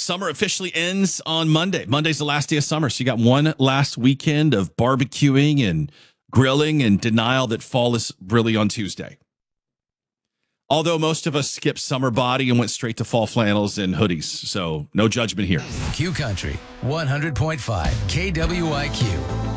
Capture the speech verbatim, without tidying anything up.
Summer officially ends on Monday. Monday's the last day of summer. So you got one last weekend of barbecuing and grilling and denial that fall is really on Tuesday. Although most of us skipped summer body and went straight to fall flannels and hoodies. So no judgment here. Q Country, one hundred point five K W I Q.